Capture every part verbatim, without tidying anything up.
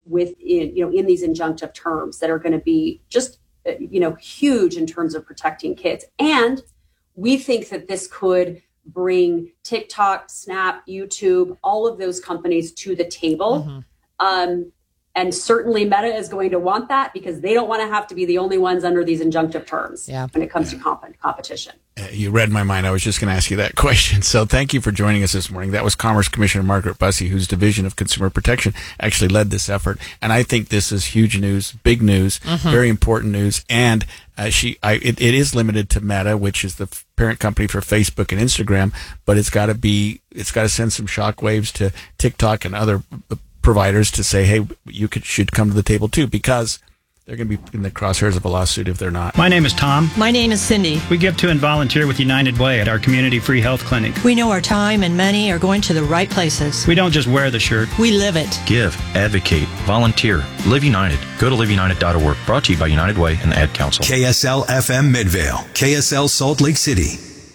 with, you know, in these injunctive terms that are going to be just, you know, huge in terms of protecting kids. And we think that this could bring TikTok, Snap, YouTube, all of those companies to the table. Mm-hmm. Um, and certainly Meta is going to want that because they don't want to have to be the only ones under these injunctive terms yeah. when it comes yeah. to comp- competition. Uh, you read my mind. I was just going to ask you that question. So thank you for joining us this morning. That was Commerce Commissioner Margaret Busse, whose Division of Consumer Protection actually led this effort. And I think this is huge news, big news, mm-hmm. very important news. And uh, she, I, it, it is limited to Meta, which is the f- parent company for Facebook and Instagram, but it's got to be, it's got to send some shockwaves to TikTok and other uh, providers to say, hey, you could, should come to the table too, because they're going to be in the crosshairs of a lawsuit if they're not. My name is Tom. My name is Cindy. We give to and volunteer with United Way at our community free health clinic. We know our time and money are going to the right places. We don't just wear the shirt. We live it. Give, advocate, volunteer. Live United. Go to live united dot org. Brought to you by United Way and the Ad Council. K S L F M Midvale. K S L Salt Lake City.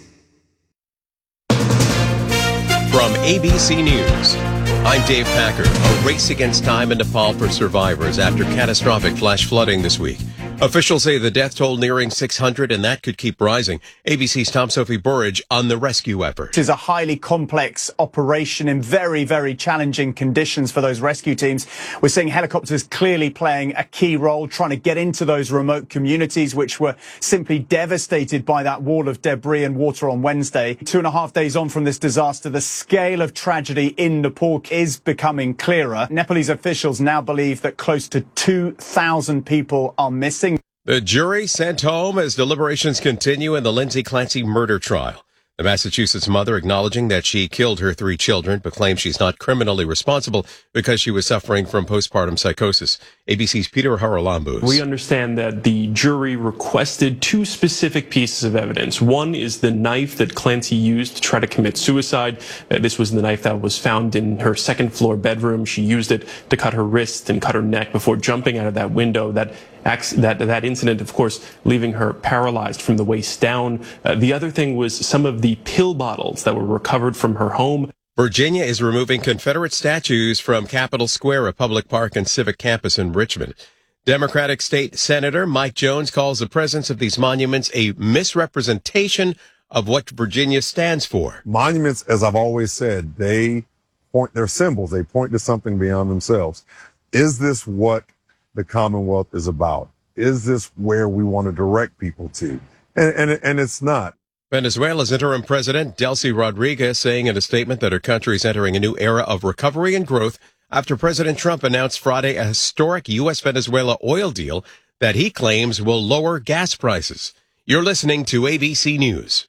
From A B C News, I'm Dave Packer. A race against time in Nepal for survivors after catastrophic flash flooding this week. Officials say the death toll nearing six hundred, and that could keep rising. A B C's Tom Sophie Burridge on the rescue effort. It is a highly complex operation in very, very challenging conditions for those rescue teams. We're seeing helicopters clearly playing a key role, trying to get into those remote communities, which were simply devastated by that wall of debris and water on Wednesday. Two and a half days on from this disaster, the scale of tragedy in Nepal is becoming clearer. Nepalese officials now believe that close to two thousand people are missing. The jury sent home as deliberations continue in the Lindsay Clancy murder trial. The Massachusetts mother acknowledging that she killed her three children, but claims she's not criminally responsible because she was suffering from postpartum psychosis. A B C's Peter Haralambous. We understand that the jury requested two specific pieces of evidence. One is the knife that Clancy used to try to commit suicide. Uh, this was the knife that was found in her second floor bedroom. She used it to cut her wrist and cut her neck before jumping out of that window. That That, that incident, of course, leaving her paralyzed from the waist down. Uh, the other thing was some of the pill bottles that were recovered from her home. Virginia is removing Confederate statues from Capitol Square, a public park and civic campus in Richmond. Democratic State Senator Mike Jones calls the presence of these monuments a misrepresentation of what Virginia stands for. Monuments, as I've always said, they point, they're symbols. They point to something beyond themselves. Is this what the Commonwealth is about? Is this where we want to direct people to? And, and, and it's not. Venezuela's interim president, Delcy Rodriguez, saying in a statement that her country is entering a new era of recovery and growth after President Trump announced Friday a historic U S Venezuela oil deal that he claims will lower gas prices. You're listening to A B C News.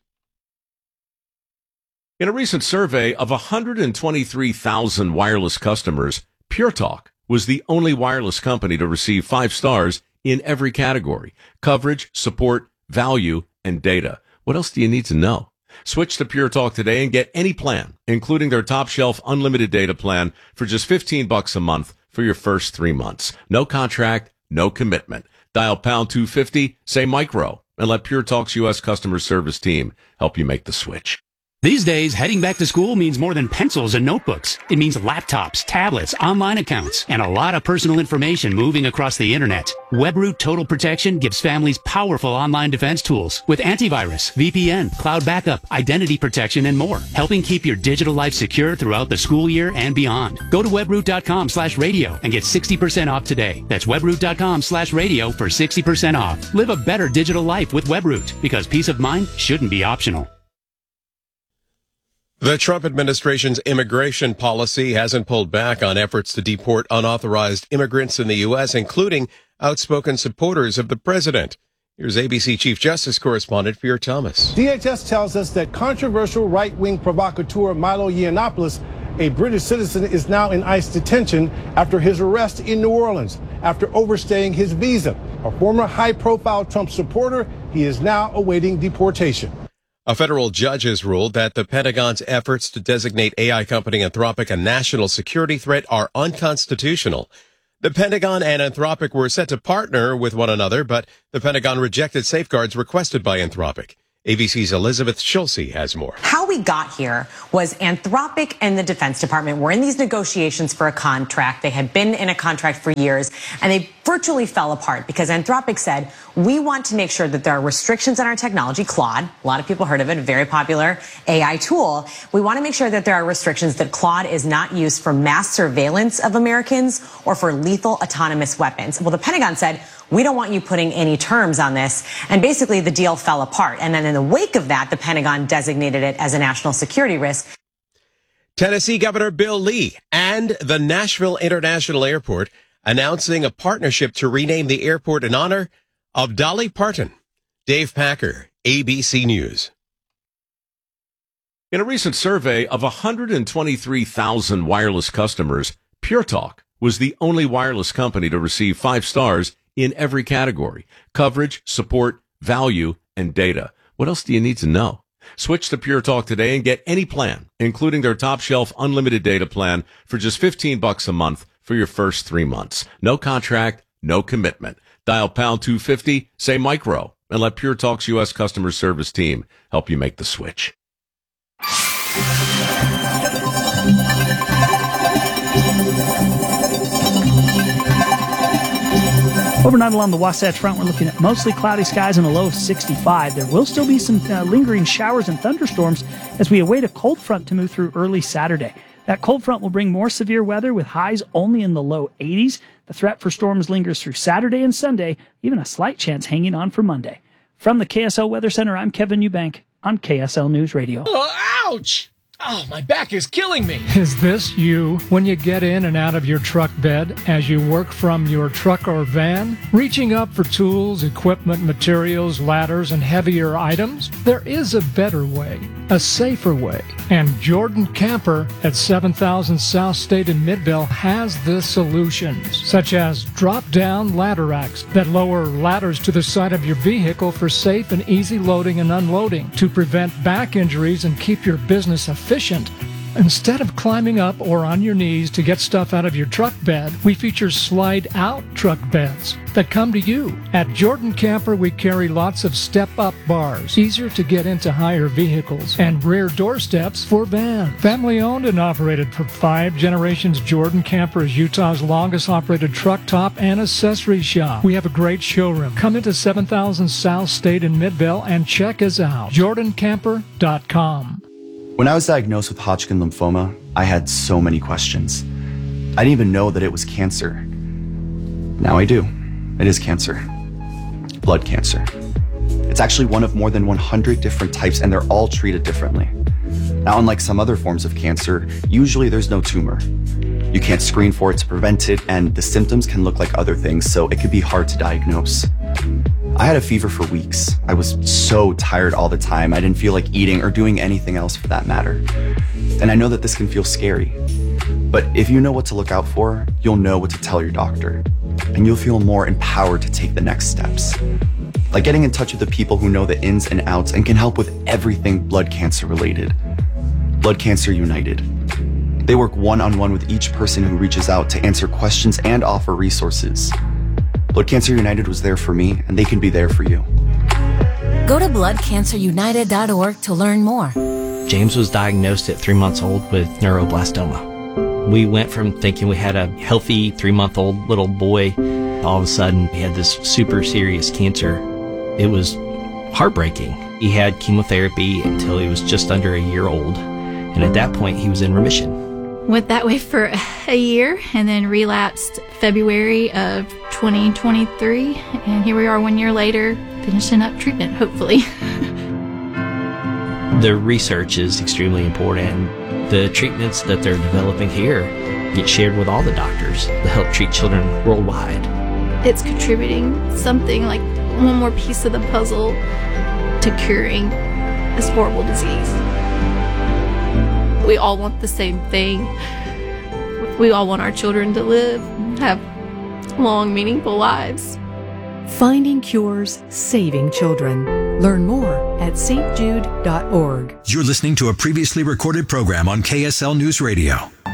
In a recent survey of one hundred twenty-three thousand wireless customers, Pure Talk was the only wireless company to receive five stars in every category: coverage, support, value, and data. What else do you need to know? Switch to Pure Talk today and get any plan, including their top shelf unlimited data plan for just fifteen bucks a month for your first three months. No contract, no commitment. Dial pound two fifty, say micro, and let Pure Talk's U S customer service team help you make the switch. These days, heading back to school means more than pencils and notebooks. It means laptops, tablets, online accounts, and a lot of personal information moving across the internet. WebRoot Total Protection gives families powerful online defense tools with antivirus, V P N, cloud backup, identity protection, and more, helping keep your digital life secure throughout the school year and beyond. Go to webroot.com slash radio and get sixty percent off today. That's webroot.com slash radio for sixty percent off. Live a better digital life with WebRoot, because peace of mind shouldn't be optional. The Trump administration's immigration policy hasn't pulled back on efforts to deport unauthorized immigrants in the U S, including outspoken supporters of the president. Here's A B C Chief Justice correspondent Pierre Thomas. D H S tells us that controversial right-wing provocateur Milo Yiannopoulos, a British citizen, is now in ICE detention after his arrest in New Orleans after overstaying his visa. A former high-profile Trump supporter, he is now awaiting deportation. A federal judge has ruled that the Pentagon's efforts to designate A I company Anthropic a national security threat are unconstitutional. The Pentagon and Anthropic were set to partner with one another, but the Pentagon rejected safeguards requested by Anthropic. A B C's Elizabeth Schulze has more. How we got here was Anthropic and the Defense Department were in these negotiations for a contract. They had been in a contract for years, and they virtually fell apart because Anthropic said, we want to make sure that there are restrictions on our technology. Claude, a lot of people heard of it, a very popular A I tool. We want to make sure that there are restrictions that Claude is not used for mass surveillance of Americans or for lethal autonomous weapons. Well, the Pentagon said, we don't want you putting any terms on this. And basically the deal fell apart. And then in the wake of that, the Pentagon designated it as a national security risk. Tennessee Governor Bill Lee and the Nashville International Airport announcing a partnership to rename the airport in honor of Dolly Parton. Dave Packer, A B C News. In a recent survey of one hundred twenty-three thousand wireless customers, Pure Talk was the only wireless company to receive five stars in every category: coverage, support, value, and data. What else do you need to know? Switch to Pure Talk today and get any plan, including their top shelf unlimited data plan, for just fifteen bucks a month for your first three months. No contract, no commitment. Dial pound two fifty, say micro, and let Pure Talk's U S customer service team help you make the switch. Overnight along the Wasatch Front, we're looking at mostly cloudy skies and a low of sixty-five. There will still be some uh, lingering showers and thunderstorms as we await a cold front to move through early Saturday. That cold front will bring more severe weather with highs only in the low eighties. The threat for storms lingers through Saturday and Sunday, even a slight chance hanging on for Monday. From the K S L Weather Center, I'm Kevin Eubank on K S L News Radio. Oh, ouch! Oh, my back is killing me. Is this you when you get in and out of your truck bed as you work from your truck or van? Reaching up for tools, equipment, materials, ladders, and heavier items? There is a better way, a safer way. And Jordan Camper at seven thousand South State in Midvale has the solutions, such as drop-down ladder racks that lower ladders to the side of your vehicle for safe and easy loading and unloading to prevent back injuries and keep your business efficient. Efficient. Instead of climbing up or on your knees to get stuff out of your truck bed, we feature slide-out truck beds that come to you. At Jordan Camper, we carry lots of step-up bars, easier to get into higher vehicles, and rear door steps for vans. Family-owned and operated for five generations, Jordan Camper is Utah's longest-operated truck top and accessory shop. We have a great showroom. Come into seven thousand South State in Midvale and check us out. jordan camper dot com. When I was diagnosed with Hodgkin lymphoma, I had so many questions. I didn't even know that it was cancer. Now I do. It is cancer. Blood cancer. It's actually one of more than one hundred different types, and they're all treated differently. Now, unlike some other forms of cancer, usually there's no tumor. You can't screen for it to prevent it, and the symptoms can look like other things, so it could be hard to diagnose. I had a fever for weeks. I was so tired all the time. I didn't feel like eating or doing anything else for that matter. And I know that this can feel scary. But if you know what to look out for, you'll know what to tell your doctor. And you'll feel more empowered to take the next steps. Like getting in touch with the people who know the ins and outs and can help with everything blood cancer related. Blood Cancer United. They work one-on-one with each person who reaches out to answer questions and offer resources. Blood Cancer United was there for me, and they can be there for you. Go to blood cancer united dot org to learn more. James was diagnosed at three months old with neuroblastoma. We went from thinking we had a healthy three-month-old little boy. All of a sudden, he had this super serious cancer. It was heartbreaking. He had chemotherapy until he was just under a year old, and at that point, he was in remission. Went that way for a year and then relapsed February of twenty twenty-three. And here we are one year later, finishing up treatment, hopefully. The research is extremely important. The treatments that they're developing here get shared with all the doctors to help treat children worldwide. It's contributing something like one more piece of the puzzle to curing this horrible disease. We all want the same thing. We all want our children to live, have long, meaningful lives. Finding cures, saving children. Learn more at s t jude dot org. You're listening to a previously recorded program on K S L News Radio.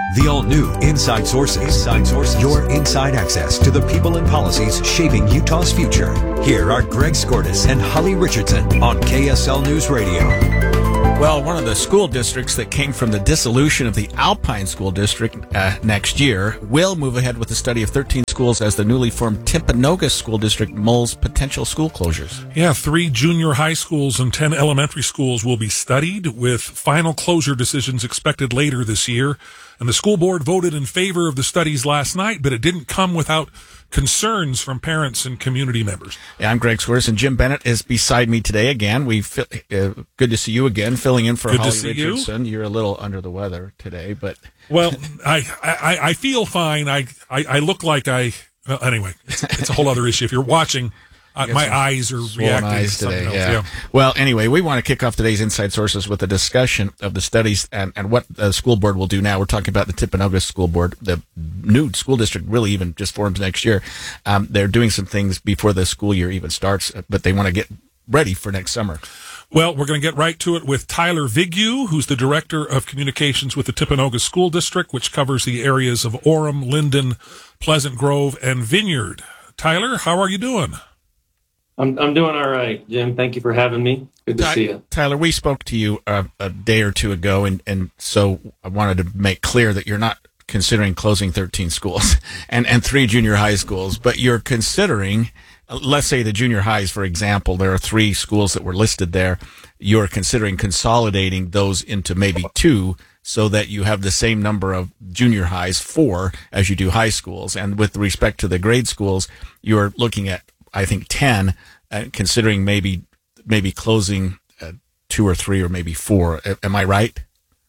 The all-new Inside Sources. Inside Sources. Your inside access to the people and policies shaping Utah's future. Here are Greg Skordas and Holly Richardson on K S L News Radio. Well, one of the school districts that came from the dissolution of the Alpine School District uh, next year will move ahead with the study of thirteen schools as the newly formed Timpanogos School District mulls potential school closures. Yeah, three junior high schools and ten elementary schools will be studied, with final closure decisions expected later this year. And the school board voted in favor of the studies last night, but it didn't come without concerns from parents and community members. Yeah, I'm Greg Squires, and Jim Bennett is beside me today again. We fi- uh, good to see you again, filling in for Good Holly to see Richardson. you. You're a little under the weather today, but well, I, I I feel fine. I I, I look like I. Well, anyway, it's, it's a whole other issue. If you're watching. Uh, my eyes are reacting eyes to something today, else. yeah. Yeah. Well, anyway, we want to kick off today's Inside Sources with a discussion of the studies and, and what the school board will do now. We're talking about the Timpanogos School Board. The new school district really even just forms next year. Um, they're doing some things before the school year even starts, but they want to get ready for next summer. Well, we're going to get right to it with Tyler Vigue, who's the Director of Communications with the Timpanogos School District, which covers the areas of Orem, Linden, Pleasant Grove, and Vineyard. Tyler, how are you doing? I'm I'm doing all right, Jim. Thank you for having me. Good to Ty- see you. Tyler, we spoke to you uh, a day or two ago, and, and so I wanted to make clear that you're not considering closing thirteen schools and, and three junior high schools, but you're considering, let's say the junior highs, for example, there are three schools that were listed there. You're considering consolidating those into maybe two so that you have the same number of junior highs, four, as you do high schools. And with respect to the grade schools, you're looking at, I think, ten, uh, considering maybe maybe closing uh, two or three or maybe four. A- am I right?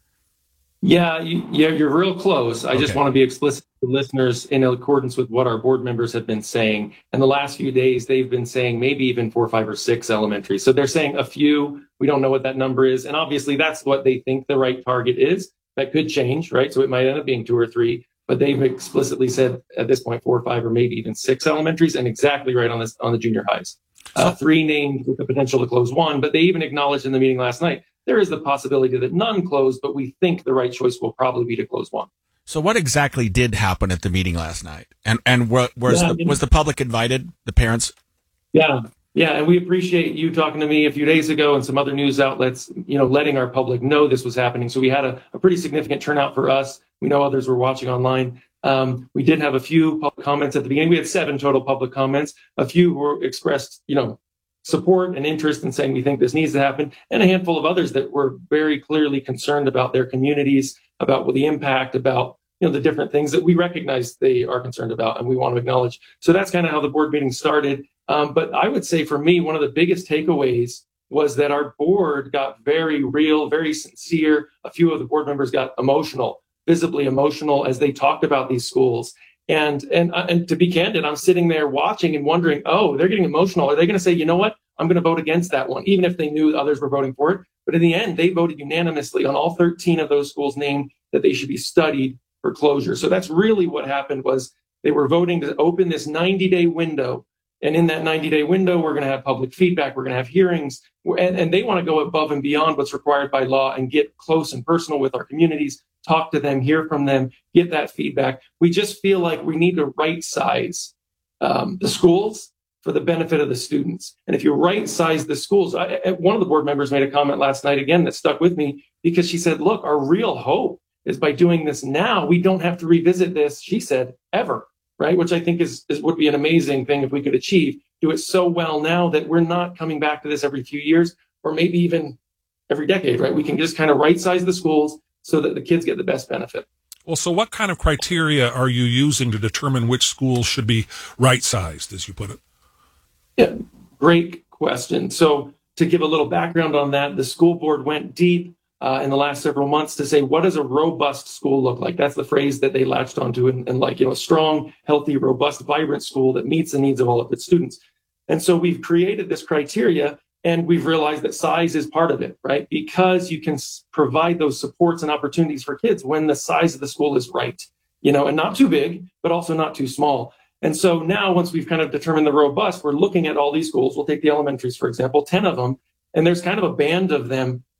Yeah, you, yeah, you're real close. I just Okay. want to be explicit to listeners in accordance with what our board members have been saying. In the last few days, they've been saying maybe even four, five, or six elementary. So they're saying a few. We don't know what that number is. And obviously, that's what they think the right target is. That could change, right? So it might end up being two or three. But they've explicitly said at this point four or five or maybe even six elementaries, and exactly right on this on the junior highs. Uh, three named with the potential to close one, but they even acknowledged in the meeting last night there is the possibility that none close, but we think the right choice will probably be to close one. So what exactly did happen at the meeting last night? And and wa- was Yeah, I the, mean- was the public invited? The parents? Yeah, yeah, and we appreciate you talking to me a few days ago and some other news outlets, you know, letting our public know this was happening. So we had a, a pretty significant turnout for us. We know others were watching online. Um, we did have a few public comments at the beginning. We had seven total public comments. A few were expressed, you know, support and interest in saying we think this needs to happen, and a handful of others that were very clearly concerned about their communities, about the impact, about you know the different things that we recognize they are concerned about and we want to acknowledge. So that's kind of how the board meeting started. Um, but I would say for me, one of the biggest takeaways was that our board got very real, very sincere. A few of the board members got emotional, visibly emotional, as they talked about these schools. And and uh, and to be candid, I'm sitting there watching and wondering, oh, they're getting emotional. Are they going to say, you know what, I'm going to vote against that one, even if they knew others were voting for it? But in the end, they voted unanimously on all thirteen of those schools named that they should be studied for closure. So that's really what happened, was they were voting to open this ninety-day window. And in that ninety-day window, we're going to have public feedback. We're going to have hearings. And, and they want to go above and beyond what's required by law and get close and personal with our communities, talk to them, hear from them, get that feedback. We just feel like we need to right size um, the schools for the benefit of the students. And if you right size the schools, I, one of the board members made a comment last night, again, that stuck with me, because she said, look, our real hope is by doing this now, we don't have to revisit this, she said, ever. Right, which I think is, is would be an amazing thing if we could achieve. Do it so well now that we're not coming back to this every few years, or maybe even every decade. Right, we can just kind of right size the schools so that the kids get the best benefit. Well, so what kind of criteria are you using to determine which schools should be right sized, as you put it? Yeah, great question. So to give a little background on that, the school board went deep Uh, in the last several months to say, what does a robust school look like? That's the phrase that they latched onto, and, and like, you know, a strong, healthy, robust, vibrant school that meets the needs of all of its students. And so we've created this criteria, and we've realized that size is part of it, right? Because you can s- provide those supports and opportunities for kids when the size of the school is right, you know, and not too big, but also not too small. And so now, once we've kind of determined the robust, we're looking at all these schools. We'll take the elementaries, for example, ten of them, and there's kind of a band of them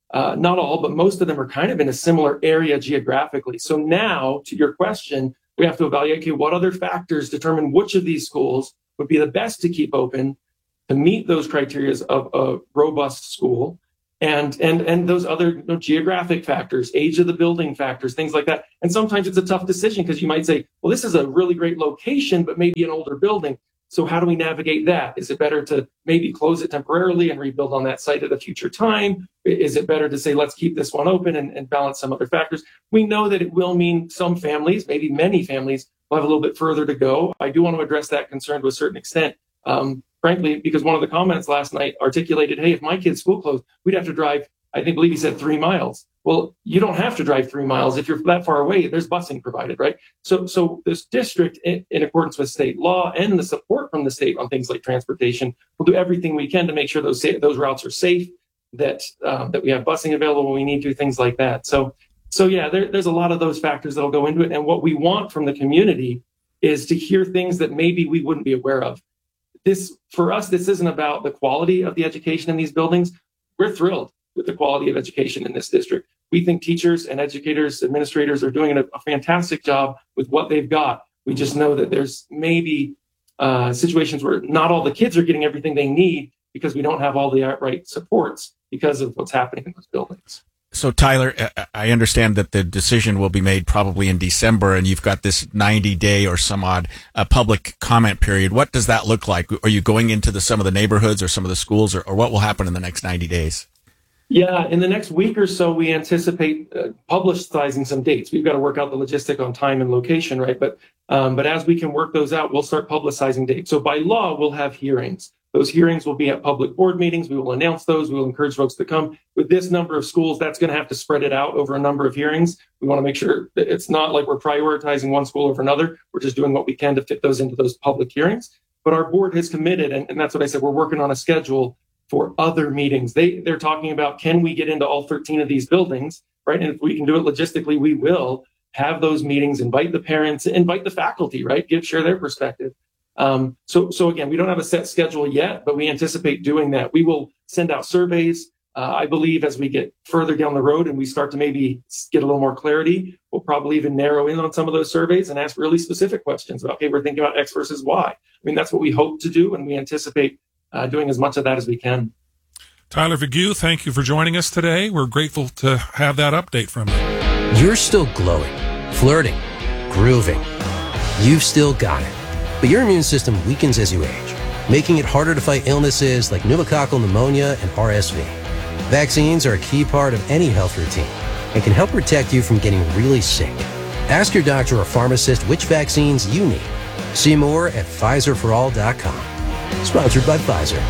uh, not all, but most of them are kind of in a similar area geographically. So now, to your question, we have to evaluate, okay, what other factors determine which of these schools would be the best to keep open to meet those criteria of a robust school, and and and those other you know, geographic factors, age of the building factors, things like that. And sometimes it's a tough decision because you might say, well, this is a really great location, but maybe an older building. So how do we navigate that? Is it better to maybe close it temporarily and rebuild on that site at a future time? Is it better to say, let's keep this one open and, and balance some other factors? We know that it will mean some families, maybe many families, will have a little bit further to go. I do want to address that concern to a certain extent. Um, frankly, because one of the comments last night articulated, hey, if my kid's school closed, we'd have to drive, I think, believe he said three miles. Well, you don't have to drive three miles. If you're that far away, there's busing provided, right? So so this district, in, in accordance with state law and the support from the state on things like transportation, will do everything we can to make sure those those routes are safe, that um, that we have busing available when we need to, things like that. So, so yeah, there, there's a lot of those factors that'll go into it. And what we want from the community is to hear things that maybe we wouldn't be aware of. This, for us, this isn't about the quality of the education in these buildings. We're thrilled with the quality of education in this district. We think teachers and educators, administrators are doing a, a fantastic job with what they've got. We just know that there's maybe uh, situations where not all the kids are getting everything they need because we don't have all the right supports because of what's happening in those buildings. So, Tyler, I understand that the decision will be made probably in December, and you've got this ninety-day or some odd uh, public comment period. What does that look like? Are you going into the, some of the neighborhoods or some of the schools, or, or what will happen in the next ninety days? Yeah, in the next week or so, we anticipate uh, publicizing some dates. We've got to work out the logistic on time and location, right? But um, but as we can work those out, we'll start publicizing dates. So by law, we'll have hearings. Those hearings will be at public board meetings. We will announce those. We will encourage folks to come. With this number of schools, that's going to have to spread it out over a number of hearings. We want to make sure that it's not like we're prioritizing one school over another. We're just doing what we can to fit those into those public hearings. But our board has committed, and, and that's what I said, we're working on a schedule for other meetings. They, they're talking about, can we get into all thirteen of these buildings, right? And if we can do it logistically, we will have those meetings, invite the parents, invite the faculty, right? Give, share their perspective. Um, so, so again, we don't have a set schedule yet, but we anticipate doing that. We will send out surveys. Uh, I believe as we get further down the road and we start to maybe get a little more clarity, we'll probably even narrow in on some of those surveys and ask really specific questions about, okay, we're thinking about X versus Y. I mean, that's what we hope to do, and we anticipate uh, doing as much of that as we can. Tyler Vigil, thank you for joining us today. We're grateful to have that update from you. You're still glowing, flirting, grooving. You've still got it. But your immune system weakens as you age, making it harder to fight illnesses like pneumococcal pneumonia and R S V. Vaccines are a key part of any health routine and can help protect you from getting really sick. Ask your doctor or pharmacist which vaccines you need. See more at Pfizer for all dot com. Sponsored by Pfizer.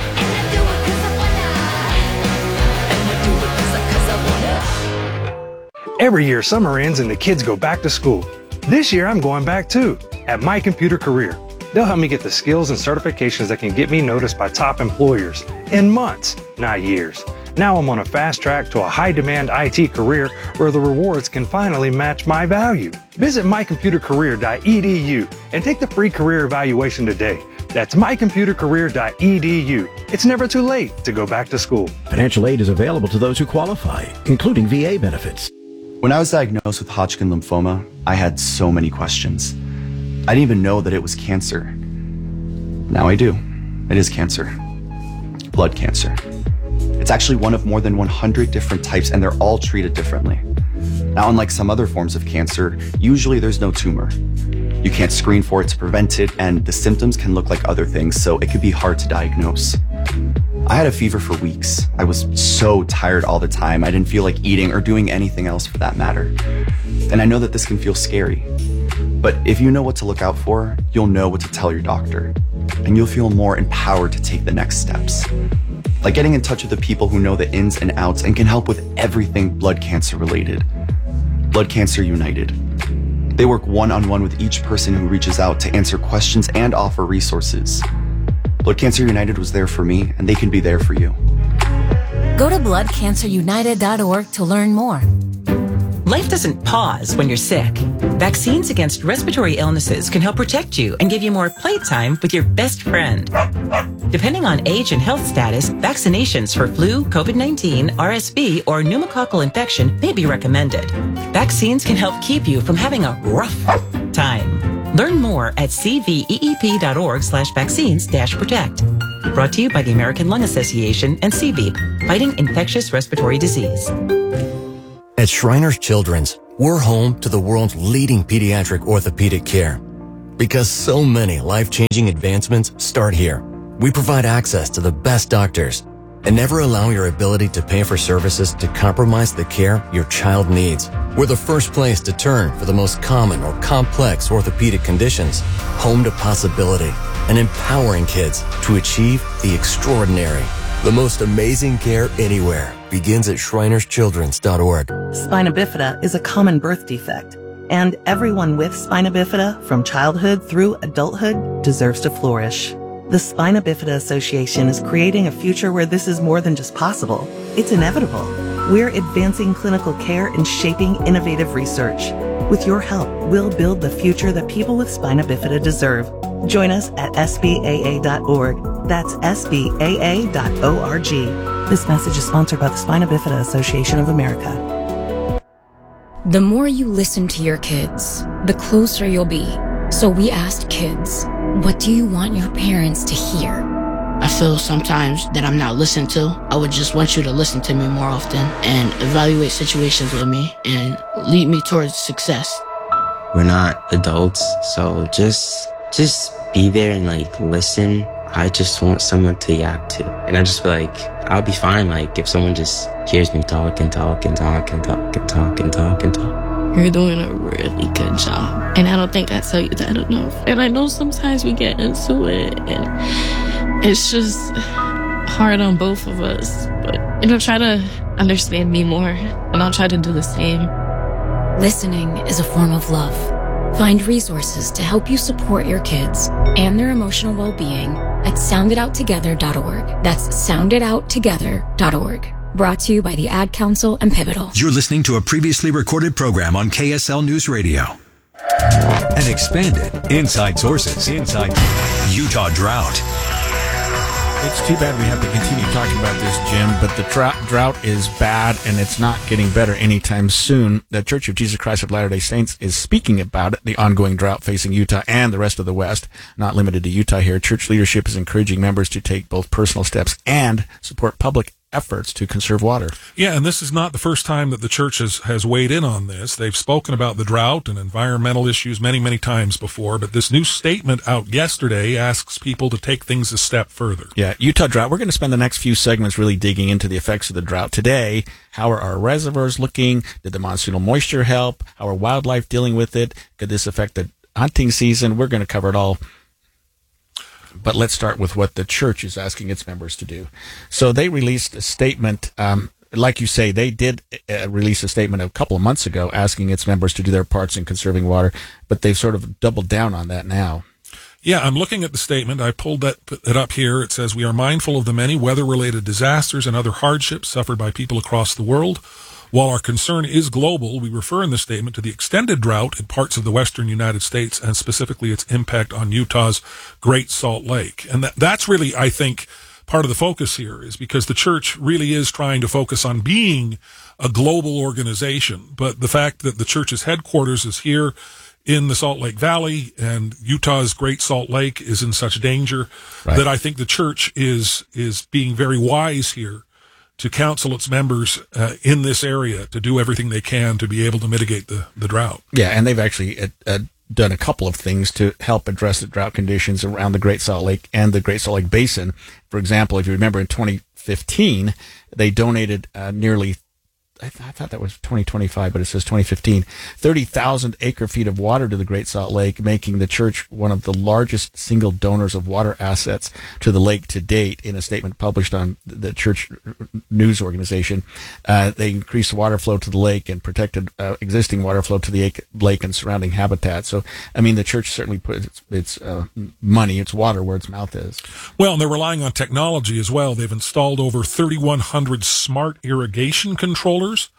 Every year summer ends and the kids go back to school. This year I'm going back too, at My Computer Career. They'll help me get the skills and certifications that can get me noticed by top employers in months, not years. Now I'm on a fast track to a high-demand I T career where the rewards can finally match my value. Visit my computer career dot e d u and take the free career evaluation today. That's my computer career dot e d u. It's never too late to go back to school. Financial aid is available to those who qualify, including V A benefits. When I was diagnosed with Hodgkin lymphoma, I had so many questions. I didn't even know that it was cancer. Now I do. It is cancer. Blood cancer. It's actually one of more than one hundred different types, and they're all treated differently. Now, unlike some other forms of cancer, usually there's no tumor. You can't screen for it to prevent it, and the symptoms can look like other things, so it could be hard to diagnose. I had a fever for weeks. I was so tired all the time. I didn't feel like eating or doing anything else for that matter. And I know that this can feel scary. But if you know what to look out for, you'll know what to tell your doctor. And you'll feel more empowered to take the next steps. Like getting in touch with the people who know the ins and outs and can help with everything blood cancer related. Blood Cancer United. They work one-on-one with each person who reaches out to answer questions and offer resources. Blood Cancer United was there for me, and they can be there for you. Go to blood cancer united dot org to learn more. Life doesn't pause when you're sick. Vaccines against respiratory illnesses can help protect you and give you more playtime with your best friend. Depending on age and health status, vaccinations for flu, COVID nineteen, R S V, or pneumococcal infection may be recommended. Vaccines can help keep you from having a rough time. Learn more at cveep.org slash vaccines dash protect. Brought to you by the American Lung Association and C V E P, fighting infectious respiratory disease. At Shriners Children's, we're home to the world's leading pediatric orthopedic care. Because so many life-changing advancements start here. We provide access to the best doctors and never allow your ability to pay for services to compromise the care your child needs. We're the first place to turn for the most common or complex orthopedic conditions. Home to possibility and empowering kids to achieve the extraordinary. The most amazing care anywhere begins at shriners children's dot org. Spina bifida is a common birth defect, and everyone with spina bifida from childhood through adulthood deserves to flourish. The Spina Bifida Association is creating a future where this is more than just possible. It's inevitable. We're advancing clinical care and shaping innovative research. With your help, we'll build the future that people with spina bifida deserve. Join us at S B A A dot org. That's S B A A dot org. This message is sponsored by the Spina Bifida Association of America. The more you listen to your kids, the closer you'll be. So we asked kids, what do you want your parents to hear? I feel sometimes that I'm not listened to. I would just want you to listen to me more often and evaluate situations with me and lead me towards success. We're not adults, so just just be there and like listen. I just want someone to yap to. And I just feel like I'll be fine like if someone just hears me talk and talk and talk and talk and talk and talk and talk. You're doing a really good job. And I don't think I tell you that enough. And I know sometimes we get into it and it's just hard on both of us. But, you know, try to understand me more and I'll try to do the same. Listening is a form of love. Find resources to help you support your kids and their emotional well-being at sound it out together dot org. That's sound it out together dot org. Brought to you by the Ad Council and Pivotal. You're listening to a previously recorded program on K S L News Radio. An expanded Inside Sources. Inside Utah Drought. It's too bad we have to continue talking about this, Jim, but the drought, drought is bad, and it's not getting better anytime soon. The Church of Jesus Christ of Latter-day Saints is speaking about it, the ongoing drought facing Utah and the rest of the West, not limited to Utah here. Church leadership is encouraging members to take both personal steps and support public efforts to conserve water. Yeah, and this is not the first time that the church has, has weighed in on this. They've spoken about the drought and environmental issues many, many times before, but this new statement out yesterday asks people to take things a step further. Yeah, Utah drought. We're going to spend the next few segments really digging into the effects of the drought today. How are our reservoirs looking? Did the monsoonal moisture help? How are wildlife dealing with it? Could this affect the hunting season? We're going to cover it all. But let's start with what the church is asking its members to do. So they released a statement. Um, like you say, they did uh, release a statement a couple of months ago asking its members to do their parts in conserving water, but they've sort of doubled down on that now. Yeah, I'm looking at the statement. I pulled that it up here. It says, we are mindful of the many weather-related disasters and other hardships suffered by people across the world. While our concern is global, we refer in the statement to the extended drought in parts of the western United States and specifically its impact on Utah's Great Salt Lake. And that, that's really, I think, part of the focus here is because the church really is trying to focus on being a global organization. But the fact that the church's headquarters is here in the Salt Lake Valley and Utah's Great Salt Lake is in such danger right. that I think the church is, is being very wise here to counsel its members uh, in this area to do everything they can to be able to mitigate the, the drought. Yeah, and they've actually uh, uh, done a couple of things to help address the drought conditions around the Great Salt Lake and the Great Salt Lake Basin. For example, if you remember in twenty fifteen, they donated uh, nearly, I, th- I thought that was twenty twenty-five, but it says twenty fifteen, thirty thousand acre feet of water to the Great Salt Lake, making the church one of the largest single donors of water assets to the lake to date. In a statement published on the church news organization, uh, they increased water flow to the lake and protected uh, existing water flow to the lake and surrounding habitat. So, I mean, the church certainly put its, its uh, money, its water where its mouth is. Well, and they're relying on technology as well. They've installed over thirty-one hundred smart irrigation controllers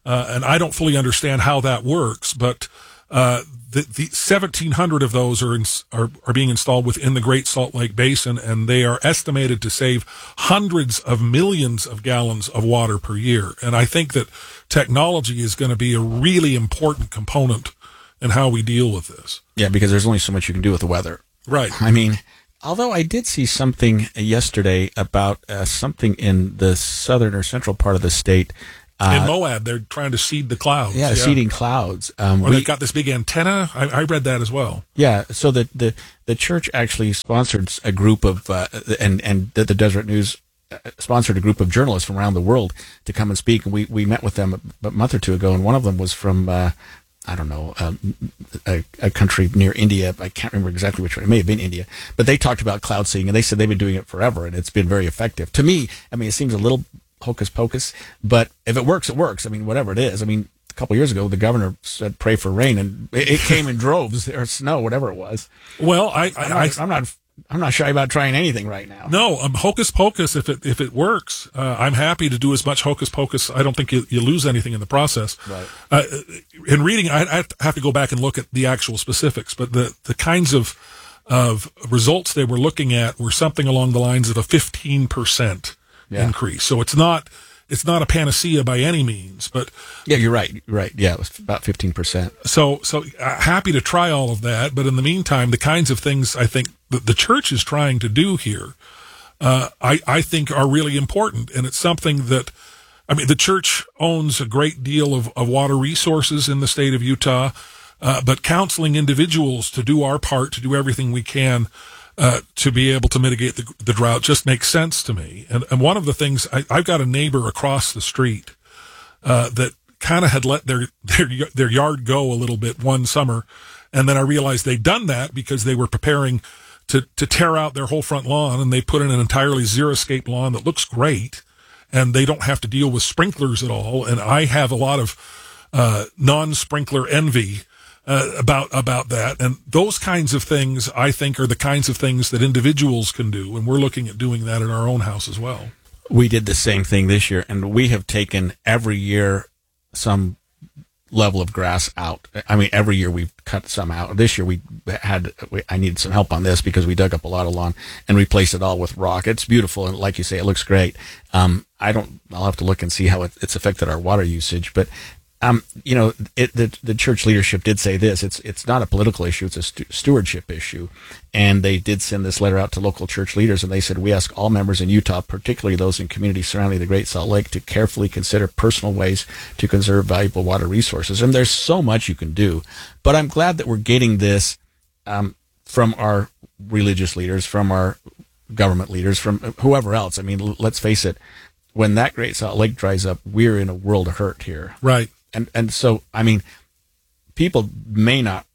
Uh, and I don't fully understand how that works, but uh, the, the seventeen hundred of those are, in, are are being installed within the Great Salt Lake Basin, and they are estimated to save hundreds of millions of gallons of water per year. And I think that technology is going to be a really important component in how we deal with this. Yeah, because there's only so much you can do with the weather. Right. I mean, although I did see something yesterday about uh, something in the southern or central part of the state. Uh, in Moab, they're trying to seed the clouds. Yeah, yeah. seeding clouds. Um, or we, they've got this big antenna. I, I read that as well. Yeah, so the, the, the church actually sponsored a group of, uh, and, and the, the Deseret News sponsored a group of journalists from around the world to come and speak. And we, we met with them a, a month or two ago, and one of them was from, uh, I don't know, um, a, a country near India. I can't remember exactly which one. It may have been India. But they talked about cloud seeding, and they said they've been doing it forever, and it's been very effective. To me, I mean, it seems a little hocus pocus, but if it works, it works. I mean, whatever it is. I mean, a couple of years ago, the governor said, pray for rain, and it, it came in droves, or snow, whatever it was. Well, I, I, I'm, not, I, I'm not, I'm not shy about trying anything right now. No, um, hocus pocus. If it, if it works, uh, I'm happy to do as much hocus pocus. I don't think you, you lose anything in the process. Right. Uh, in reading, I, I have to go back and look at the actual specifics, but the, the kinds of, of results they were looking at were something along the lines of a fifteen percent yeah. increase. So it's not, it's not a panacea by any means, but yeah, you're right. You're right. Yeah, it was about fifteen percent. So, so uh, happy to try all of that. But in the meantime, the kinds of things I think that the church is trying to do here, uh, I, I think are really important. And it's something that, I mean, the church owns a great deal of, of water resources in the state of Utah, uh, but counseling individuals to do our part, to do everything we can, Uh, to be able to mitigate the, the drought just makes sense to me. And, and one of the things, I, I've got a neighbor across the street uh, that kind of had let their, their their yard go a little bit one summer, and then I realized they'd done that because they were preparing to, to tear out their whole front lawn, and they put in an entirely xeriscape lawn that looks great, and they don't have to deal with sprinklers at all. And I have a lot of uh, non-sprinkler envy Uh, about about that, and those kinds of things I think are the kinds of things that individuals can do, and we're looking at doing that in our own house as well. We did the same thing this year, and we have taken every year some level of grass out. I mean, every year we've cut some out. This year we had we, I needed some help on this because we dug up a lot of lawn and replaced it all with rock. It's beautiful, and like you say, it looks great. Um, I don't. I'll have to look and see how it, it's affected our water usage, but. Um, you know, it, the the church leadership did say this. It's it's not a political issue. It's a stu- stewardship issue, and they did send this letter out to local church leaders, and they said, we ask all members in Utah, particularly those in communities surrounding the Great Salt Lake, to carefully consider personal ways to conserve valuable water resources. And there's so much you can do, but I'm glad that we're getting this um, from our religious leaders, from our government leaders, from whoever else. I mean, l- let's face it, when that Great Salt Lake dries up, we're in a world of hurt here. Right. And and so, I mean, people may not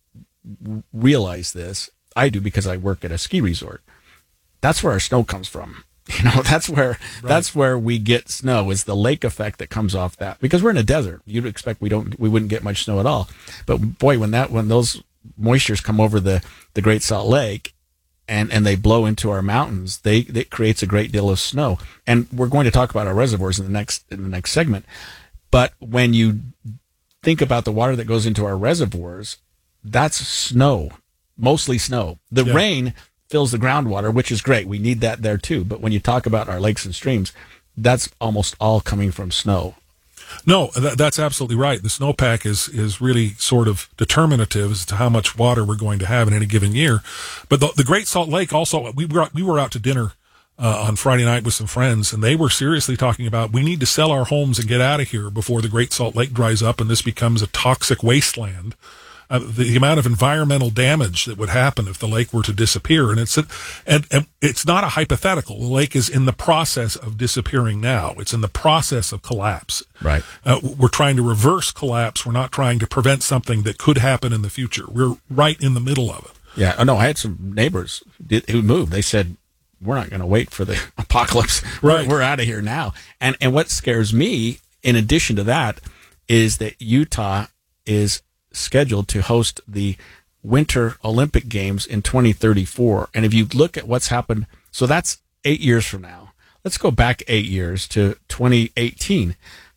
realize this. I do because I work at a ski resort. That's where our snow comes from. You know, that's where right. that's where we get snow. Is the lake effect that comes off that. Because we're in a desert. You'd expect we don't we wouldn't get much snow at all. But boy, when that when those moistures come over the, the Great Salt Lake and, and they blow into our mountains, they it creates a great deal of snow. And we're going to talk about our reservoirs in the next in the next segment. But when you think about the water that goes into our reservoirs, that's snow, mostly snow. The yeah. rain fills the groundwater, which is great. We need that there too. But when you talk about our lakes and streams, that's almost all coming from snow. No, th- that's absolutely right. The snowpack is, is really sort of determinative as to how much water we're going to have in any given year. But the, the Great Salt Lake also, we were, we were out to dinner Uh, on Friday night with some friends, and they were seriously talking about we need to sell our homes and get out of here before the Great Salt Lake dries up and this becomes a toxic wasteland. Uh, the, the amount of environmental damage that would happen if the lake were to disappear, and it's a, and, and it's not a hypothetical. The lake is in the process of disappearing now. It's in the process of collapse. Right. Uh, we're trying to reverse collapse. We're not trying to prevent something that could happen in the future. We're right in the middle of it. Yeah. Oh no, I had some neighbors who moved. They said, we're not going to wait for the apocalypse. Right. We're, we're out of here now. And and what scares me, in addition to that, is that Utah is scheduled to host the Winter Olympic Games in twenty thirty-four. And if you look at what's happened, so that's eight years from now. Let's go back eight years to twenty eighteen.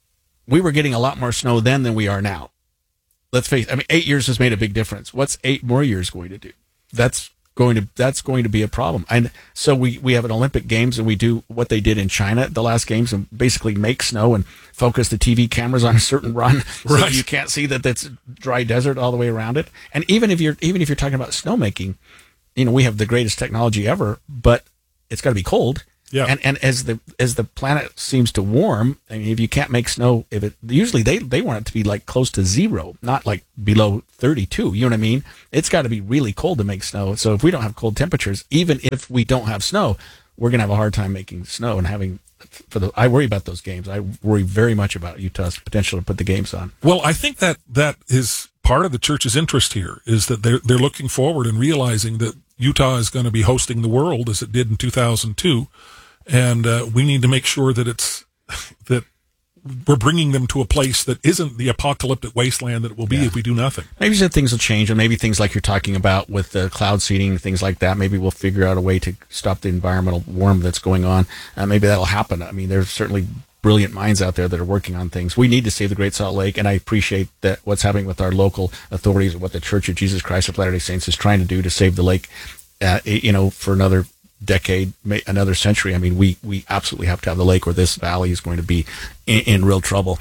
we were getting a lot more snow then than we are now. Let's face it. I mean, eight years has made a big difference. What's eight more years going to do? That's going to that's going to be a problem. And so we, we have an Olympic Games, and we do what they did in China at the last games, and basically make snow and focus the T V cameras on a certain run, so Right. that you can't see that that's dry desert all the way around it. And even if you're even if you're talking about snowmaking, you know, we have the greatest technology ever, but it's got to be cold. Yeah. And and as the as the planet seems to warm, I mean, if you can't make snow, if it usually they they want it to be like close to zero, not like below thirty-two. You know what I mean? It's got to be really cold to make snow. So if we don't have cold temperatures, even if we don't have snow, we're gonna have a hard time making snow and having. For the, I worry about those games. I worry very much about Utah's potential to put the games on. Well, I think that that is part of the church's interest here, is that they're they're looking forward and realizing that Utah is going to be hosting the world as it did in two thousand two. And uh, we need to make sure that it's that we're bringing them to a place that isn't the apocalyptic wasteland that it will be yeah. if we do nothing. Maybe some things will change, and maybe things like you're talking about with the cloud seeding, things like that. Maybe we'll figure out a way to stop the environmental warming that's going on. Uh, maybe that'll happen. I mean, there's certainly brilliant minds out there that are working on things. We need to save the Great Salt Lake, and I appreciate that what's happening with our local authorities and what the Church of Jesus Christ of Latter-day Saints is trying to do to save the lake, uh, you know, for another decade, another century. I mean, we, we absolutely have to have the lake, or this valley is going to be in, in real trouble.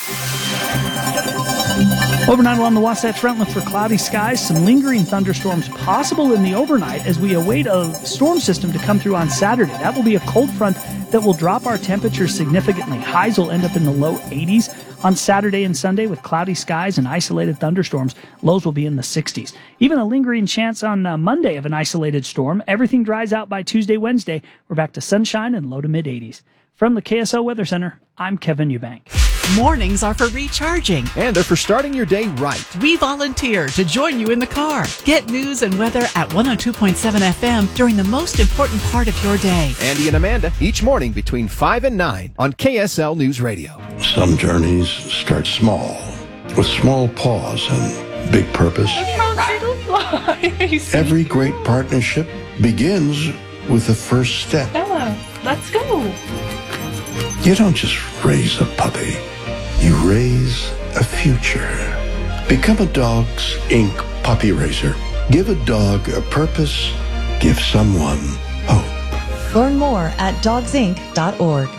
Overnight along the Wasatch Front, look for cloudy skies, some lingering thunderstorms possible in the overnight as we await a storm system to come through on Saturday. That will be a cold front that will drop our temperatures significantly. Highs will end up in the low eighties on Saturday and Sunday with cloudy skies and isolated thunderstorms. Lows will be in the sixties. Even a lingering chance on uh, Monday of an isolated storm. Everything dries out by Tuesday, Wednesday. We're back to sunshine and low to mid eighties. From the K S L Weather Center, I'm Kevin Eubank. Mornings are for recharging. And they're for starting your day right. We volunteer to join you in the car. Get news and weather at one oh two point seven F M during the most important part of your day. Andy and Amanda, each morning between five and nine on K S L News Radio. Some journeys start small, with small pause and big purpose. Every great partnership begins with the first step. Bella, let's go. You don't just raise a puppy. You raise a future. Become a Dogs Incorporated puppy raiser. Give a dog a purpose. Give someone hope. Learn more at dogs inc dot org.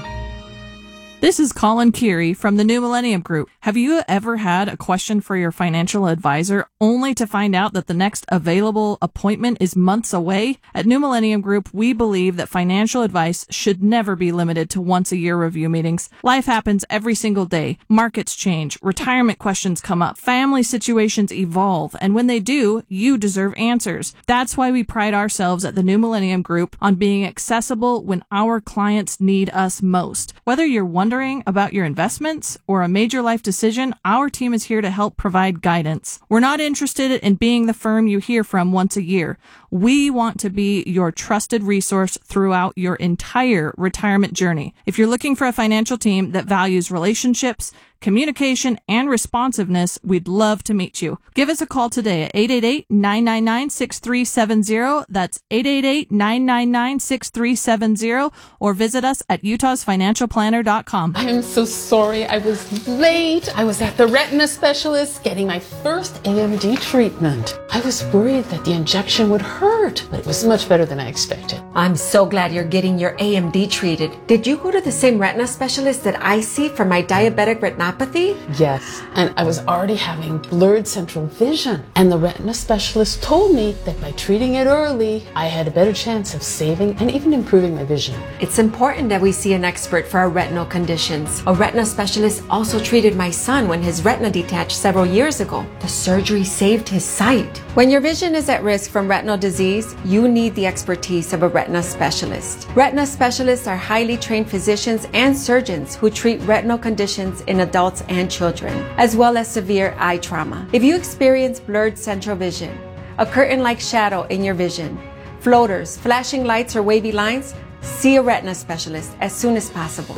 This is Colin Keary from the New Millennium Group. Have you ever had a question for your financial advisor only to find out that the next available appointment is months away? At New Millennium Group, we believe that financial advice should never be limited to once a year review meetings. Life happens every single day. Markets change, retirement questions come up, family situations evolve, and when they do, you deserve answers. That's why we pride ourselves at the New Millennium Group on being accessible when our clients need us most. Whether you're one Wondering about your investments or a major life decision, our team is here to help provide guidance. We're not interested in being the firm you hear from once a year. We want to be your trusted resource throughout your entire retirement journey. If you're looking for a financial team that values relationships, communication, and responsiveness, we'd love to meet you. Give us a call today at eight eight eight, nine nine nine, six three seven zero. That's eight eight eight, nine nine nine, six three seven zero, or visit us at utahs financial planner dot com. I'm so sorry I was late. I was at the retina specialist getting my first A M D treatment. I was worried that the injection would hurt, but it was much better than I expected. I'm so glad you're getting your A M D treated. Did you go to the same retina specialist that I see for my diabetic retinopathy? Yes, and I was already having blurred central vision. And the retina specialist told me that by treating it early, I had a better chance of saving and even improving my vision. It's important that we see an expert for our retinal conditions. A retina specialist also treated my son when his retina detached several years ago. The surgery saved his sight. When your vision is at risk from retinal disease, you need the expertise of a retina specialist. Retina specialists are highly trained physicians and surgeons who treat retinal conditions in adults and children, as well as severe eye trauma. If you experience blurred central vision, a curtain-like shadow in your vision, floaters, flashing lights, or wavy lines, see a retina specialist as soon as possible.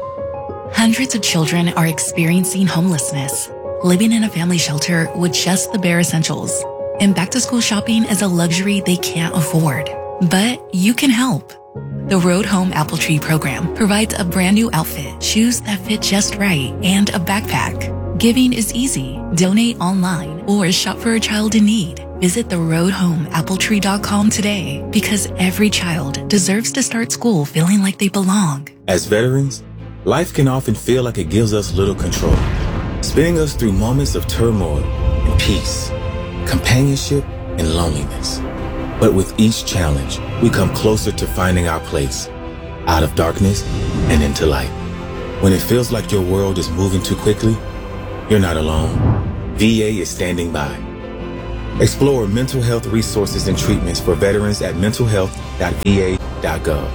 Hundreds of children are experiencing homelessness, living in a family shelter with just the bare essentials. And back-to-school shopping is a luxury they can't afford. But you can help. The Road Home Apple Tree program provides a brand new outfit, shoes that fit just right, and a backpack. Giving is easy. Donate online or shop for a child in need. Visit the road home apple tree dot com today, because every child deserves to start school feeling like they belong. As veterans, life can often feel like it gives us little control, spinning us through moments of turmoil and peace, companionship and loneliness. But with each challenge, we come closer to finding our place, out of darkness and into light. When it feels like your world is moving too quickly, you're not alone. V A is standing by. Explore mental health resources and treatments for veterans at mental health dot v a dot gov.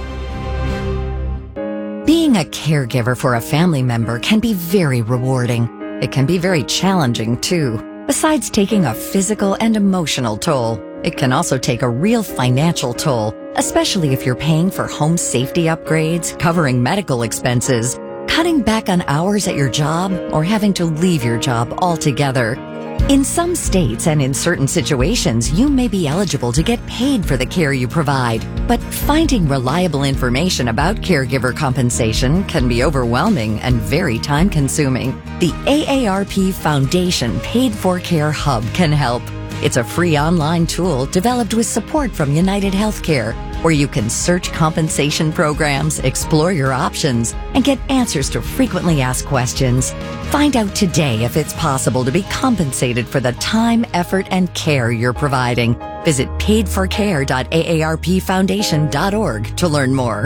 Being a caregiver for a family member can be very rewarding. It can be very challenging, too. Besides taking a physical and emotional toll, it can also take a real financial toll, especially if you're paying for home safety upgrades, covering medical expenses, cutting back on hours at your job, or having to leave your job altogether. In some states and in certain situations, you may be eligible to get paid for the care you provide, but finding reliable information about caregiver compensation can be overwhelming and very time-consuming. The A A R P Foundation Paid for Care Hub can help. It's a free online tool developed with support from United Healthcare, where you can search compensation programs, explore your options, and get answers to frequently asked questions. Find out today if it's possible to be compensated for the time, effort, and care you're providing. Visit paid for care dot a a r p foundation dot org to learn more.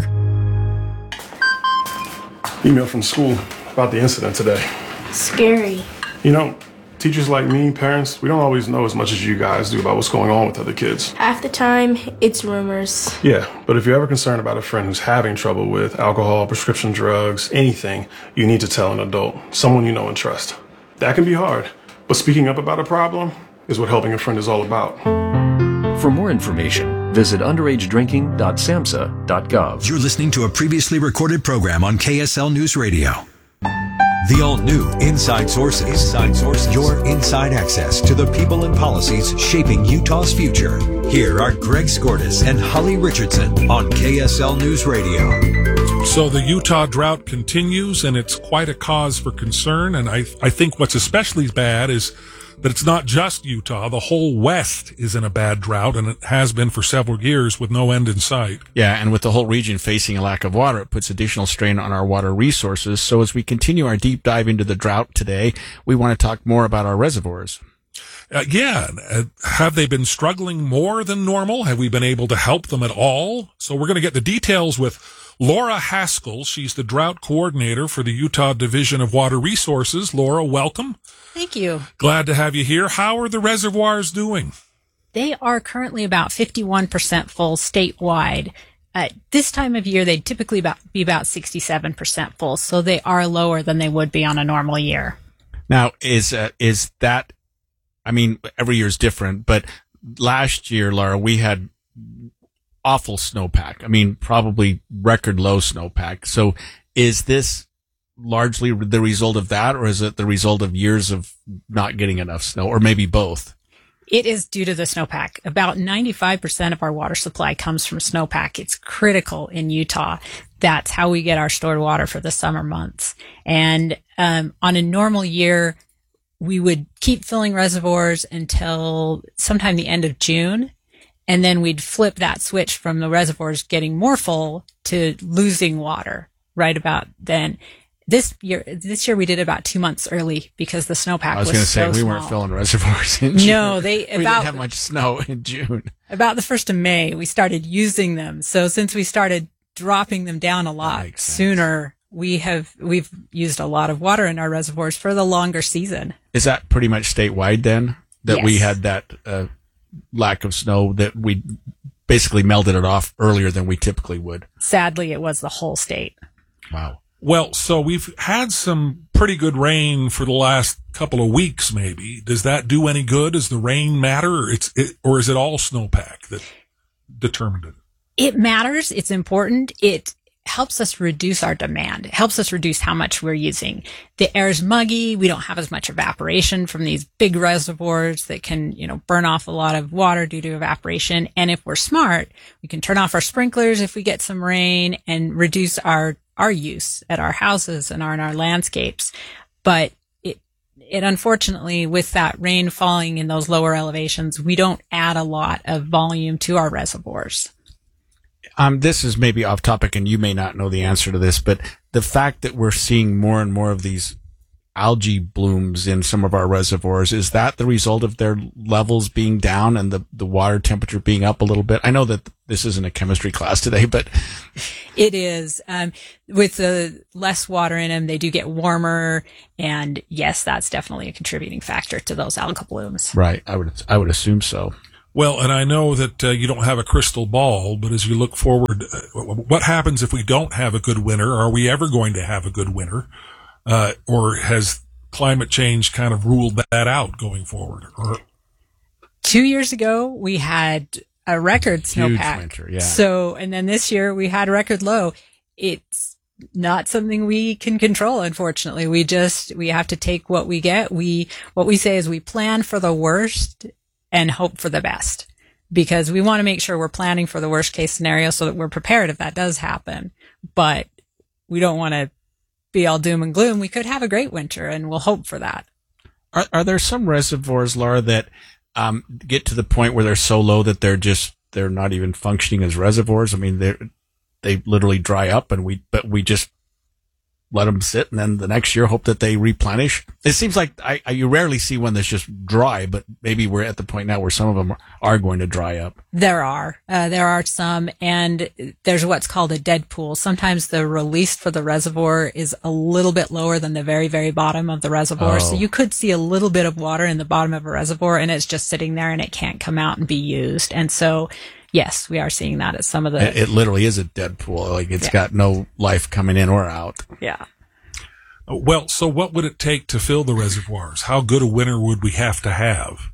Email from school about the incident today. Scary. You know, teachers like me, parents, we don't always know as much as you guys do about what's going on with other kids. Half the time, it's rumors. Yeah, but if you're ever concerned about a friend who's having trouble with alcohol, prescription drugs, anything, you need to tell an adult, someone you know and trust. That can be hard, but speaking up about a problem is what helping a friend is all about. For more information, visit underage drinking dot samhsa dot gov. You're listening to a previously recorded program on K S L News Radio. The all-new Inside Sources. Inside Sources. Your inside access to the people and policies shaping Utah's future. Here are Greg Skordas and Holly Richardson on K S L News Radio. So the Utah drought continues, and it's quite a cause for concern. And I, I think what's especially bad is that it's not just Utah. The whole West is in a bad drought, and it has been for several years with no end in sight. Yeah, and with the whole region facing a lack of water, it puts additional strain on our water resources. So as we continue our deep dive into the drought today, we want to talk more about our reservoirs. Uh, yeah. Uh, have they been struggling more than normal? Have we been able to help them at all? So we're going to get the details with Laura Haskell. She's the drought coordinator for the Utah Division of Water Resources. Laura, welcome. Thank you. Glad to have you here. How are the reservoirs doing? They are currently about fifty-one percent full statewide. Uh, this time of year, they'd typically about, be about sixty-seven percent full, so they are lower than they would be on a normal year. Now, is uh, is that, I mean, every year is different, but last year, Laura, we had awful snowpack. I mean, probably record low snowpack. So is this largely the result of that, or is it the result of years of not getting enough snow, or maybe both? It is due to the snowpack. About ninety-five percent of our water supply comes from snowpack. It's critical in Utah. That's how we get our stored water for the summer months. And um, on a normal year, we would keep filling reservoirs until sometime the end of June. And then we'd flip that switch from the reservoirs getting more full to losing water right about then. This year, this year we did about two months early because the snowpack was, I was going to say, so we small. weren't filling reservoirs in June. No, they, we about, didn't have much snow in June. About the first of May, we started using them. So since we started dropping them down a lot sooner, we have, we've used a lot of water in our reservoirs for the longer season. Is that pretty much statewide then? That Yes. we had that, uh, lack of snow, that we basically melted it off earlier than we typically would? Sadly, it was the whole state. Wow. Well, so we've had some pretty good rain for the last couple of weeks, maybe. Does that do any good? Does the rain matter, or it's it, or is it all snowpack that determined it? It matters. It's important. It helps us reduce our demand. It helps us reduce how much we're using. The air is muggy. We don't have as much evaporation from these big reservoirs that can, you know, burn off a lot of water due to evaporation. And if we're smart, we can turn off our sprinklers if we get some rain and reduce our, our use at our houses and our, in our landscapes. But it, it unfortunately, with that rain falling in those lower elevations, we don't add a lot of volume to our reservoirs. Um, this is maybe off topic and you may not know the answer to this, but the fact that we're seeing more and more of these algae blooms in some of our reservoirs, is that the result of their levels being down and the, the water temperature being up a little bit? I know that this isn't a chemistry class today, but it is. Um, with the less water in them, they do get warmer. And yes, that's definitely a contributing factor to those algal blooms. Right. I would, I would assume so. Well, and I know that uh, you don't have a crystal ball, but as you look forward, uh, what happens if we don't have a good winter? Are we ever going to have a good winter? Uh, or has climate change kind of ruled that out going forward? Or Two years ago, we had a record snowpack. Winter, yeah. So, and then this year we had record low. It's not something we can control, unfortunately. We just, we have to take what we get. We, what we say is we plan for the worst and hope for the best, because we want to make sure we're planning for the worst case scenario so that we're prepared if that does happen. But we don't want to be all doom and gloom. We could have a great winter, and we'll hope for that. Are, are there some reservoirs, Laura, that um, get to the point where they're so low that they're just, they're not even functioning as reservoirs? I mean, they they literally dry up, and we, but we just let them sit, and then the next year hope that they replenish. It seems like I, I you rarely see one that's just dry, but maybe we're at the point now where some of them are, are going to dry up. There are, uh, there are some, and there's what's called a dead pool. Sometimes the release for the reservoir is a little bit lower than the very, very bottom of the reservoir. Oh. So you could see a little bit of water in the bottom of a reservoir, and it's just sitting there and it can't come out and be used. And so, yes, we are seeing that at some of the... It, it literally is a dead pool. Like, it's Yeah. got no life coming in or out. Yeah. Well, so what would it take to fill the reservoirs? How good a winter would we have to have?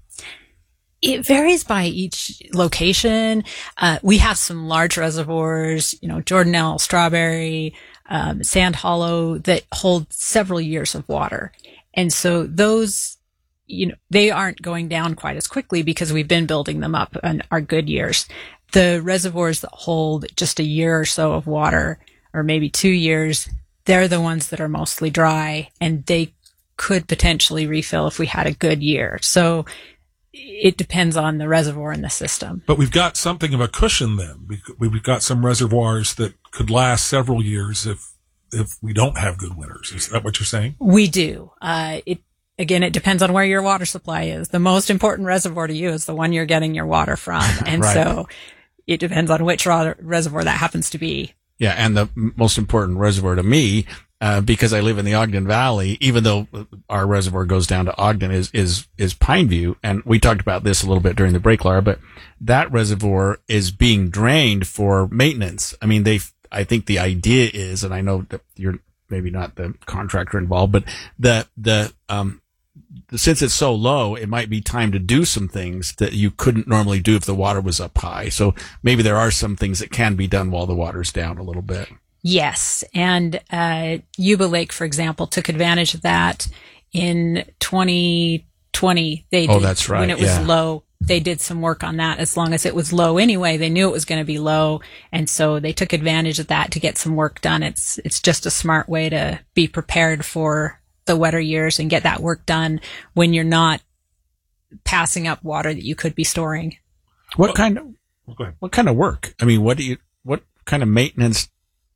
It varies by each location. Uh, we have some large reservoirs, you know, Jordanelle, Strawberry, um, Sand Hollow, that hold several years of water. And so those, you know, they aren't going down quite as quickly because we've been building them up in our good years. The reservoirs that hold just a year or so of water, or maybe two years, they're the ones that are mostly dry, and they could potentially refill if we had a good year. So it depends on the reservoir and the system. But we've got something of a cushion then. We've got some reservoirs that could last several years if if we don't have good winters. Is that what you're saying? We do. Uh, it Again, it depends on where your water supply is. The most important reservoir to you is the one you're getting your water from. And Right. so it depends on which ro- reservoir that happens to be. Yeah, and the m- most important reservoir to me, uh, because I live in the Ogden Valley, even though our reservoir goes down to Ogden, is is is Pineview. And we talked about this a little bit during the break, Laura, but that reservoir is being drained for maintenance. I mean, they, I think the idea is, and I know that you're maybe not the contractor involved, but the the um since it's so low, it might be time to do some things that you couldn't normally do if the water was up high. So maybe there are some things that can be done while the water's down a little bit. Yes. And uh, Yuba Lake, for example, took advantage of that in twenty twenty. They Oh, did, that's right, when it was yeah. low, they did some work on that. As long as it was low anyway, they knew it was going to be low. And so they took advantage of that to get some work done. It's, it's just a smart way to be prepared for the wetter years and get that work done when you're not passing up water that you could be storing. What kind of, Go ahead. what kind of work? I mean, what do you, what kind of maintenance?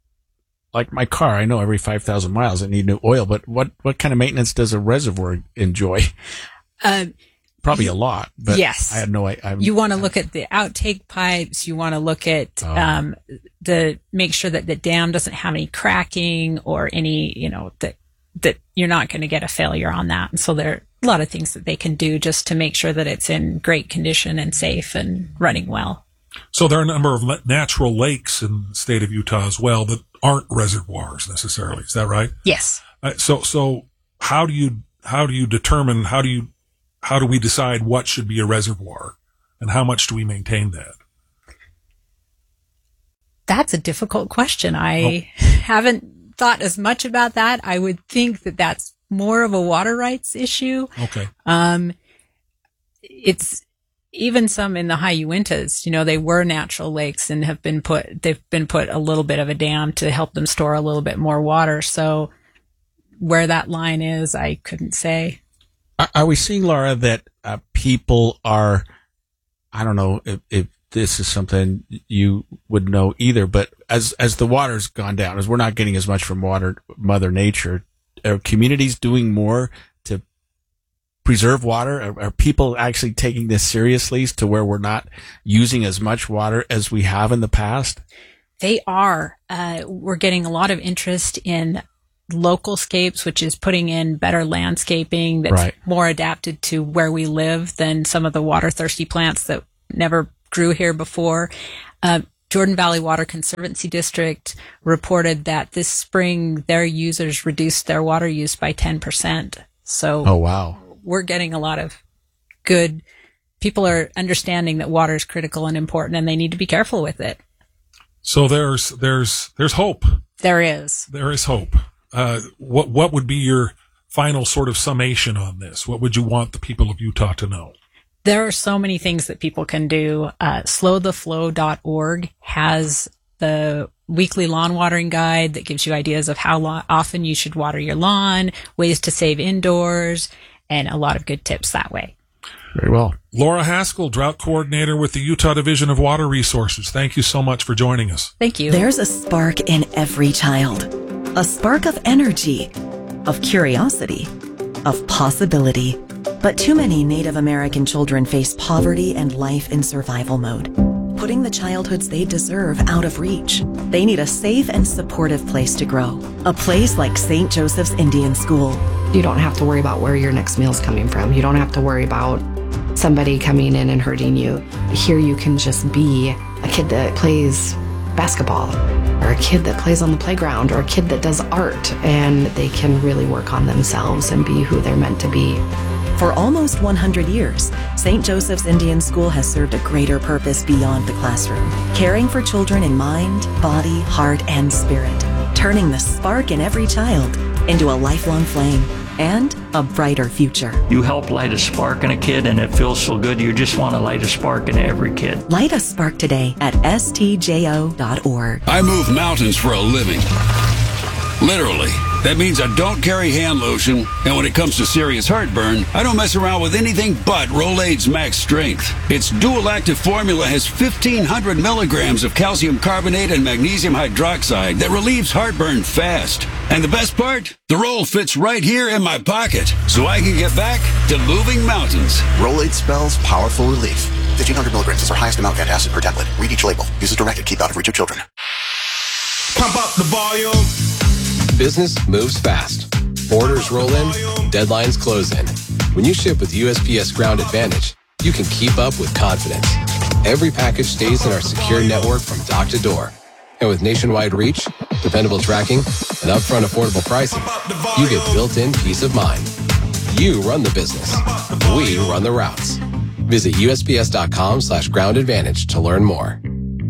Like my car, I know every five thousand miles I need new oil, but what, what kind of maintenance does a reservoir enjoy? Um, Probably a lot, but yes. I had no idea. You want to look at the outtake pipes. You want to look at, Oh. um, the, make sure that the dam doesn't have any cracking or any, you know, that, that you're not going to get a failure on that. And so there are a lot of things that they can do just to make sure that it's in great condition and safe and running well. So there are a number of la- natural lakes in the state of Utah as well that aren't reservoirs necessarily. Is that right? Yes. Uh, so, so how do you, how do you determine, how do you, how do we decide what should be a reservoir and how much do we maintain that? That's a difficult question. I oh. haven't thought as much about that. I would think that that's more of a water rights issue. Okay. Um, it's even some in the high Uintas, you know, they were natural lakes and have been put, they've been put a little bit of a dam to help them store a little bit more water. So where that line is, I couldn't say. Are, are we seeing, Laura, that uh, people are, I don't know if, if this is something you would know either, but as, as the water's gone down, as we're not getting as much from water, Mother Nature, are communities doing more to preserve water? Are, are people actually taking this seriously to where we're not using as much water as we have in the past? They are. Uh, we're getting a lot of interest in local scapes, which is putting in better landscaping that's right. more adapted to where we live than some of the water thirsty plants that never grew here before. Uh, Jordan Valley Water Conservancy District reported that this spring their users reduced their water use by ten percent. So oh, wow. we're getting a lot of good, people are understanding that water is critical and important and they need to be careful with it. So there's, there's, there's hope. There is. There is hope. Uh, what, what would be your final sort of summation on this? What would you want the people of Utah to know? There are so many things that people can do. Uh, slow the flow dot org has the weekly lawn watering guide that gives you ideas of how lo- often you should water your lawn, ways to save indoors, and a lot of good tips that way. Very well. Laura Haskell, Drought Coordinator with the Utah Division of Water Resources. Thank you so much for joining us. Thank you. There's a spark in every child. A spark of energy, of curiosity, of possibility. But too many Native American children face poverty and life in survival mode, putting the childhoods they deserve out of reach. They need a safe and supportive place to grow. A place like Saint Joseph's Indian School. You don't have to worry about where your next meal's coming from. You don't have to worry about somebody coming in and hurting you. Here you can just be a kid that plays basketball, or a kid that plays on the playground, or a kid that does art, and they can really work on themselves and be who they're meant to be. For almost one hundred years, Saint Joseph's Indian School has served a greater purpose beyond the classroom, caring for children in mind, body, heart, and spirit, turning the spark in every child into a lifelong flame and a brighter future. You help light a spark in a kid, and it feels so good. You just want to light a spark in every kid. Light a spark today at S T J O dot org. I move mountains for a living. Literally. That means I don't carry hand lotion, and when it comes to serious heartburn, I don't mess around with anything but Rolaids Max Strength. Its dual-active formula has fifteen hundred milligrams of calcium carbonate and magnesium hydroxide that relieves heartburn fast. And the best part? The roll fits right here in my pocket, so I can get back to moving mountains. Rolaids spells powerful relief. fifteen hundred milligrams is our highest amount of antacid per tablet. Read each label. Use as directed. Keep out of reach of children. Pump up the volume. Business moves fast. Orders roll in, deadlines close in. When you ship with U S P S Ground Advantage, you can keep up with confidence. Every package stays in our secure network from dock to door. And with nationwide reach, dependable tracking, and upfront affordable pricing, you get built-in peace of mind. You run the business. We run the routes. Visit U S P S dot com slash ground advantage to learn more.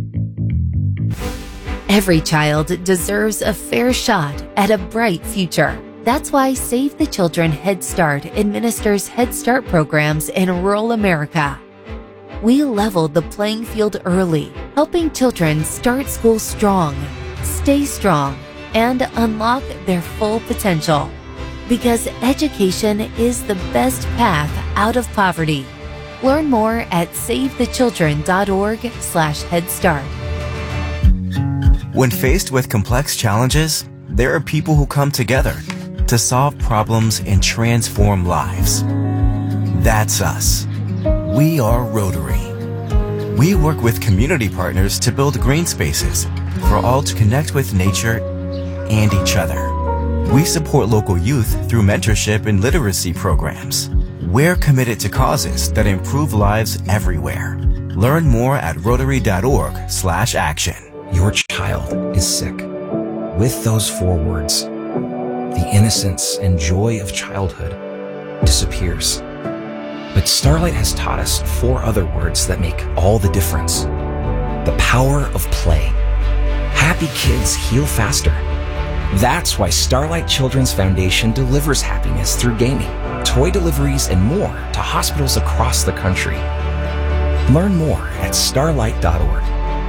Every child deserves a fair shot at a bright future. That's why Save the Children Head Start administers Head Start programs in rural America. We leveled the playing field early, helping children start school strong, stay strong, and unlock their full potential. Because education is the best path out of poverty. Learn more at save the children dot org slash head start. When faced with complex challenges, there are people who come together to solve problems and transform lives. That's us. We are Rotary. We work with community partners to build green spaces for all to connect with nature and each other. We support local youth through mentorship and literacy programs. We're committed to causes that improve lives everywhere. Learn more at rotary dot org slash action. Your child is sick. With those four words, the innocence and joy of childhood disappears. But Starlight has taught us four other words that make all the difference. The power of play. happy kids heal faster. That's why Starlight Children's Foundation delivers happiness through gaming, toy deliveries, and more to hospitals across the country. Learn more at starlight dot org.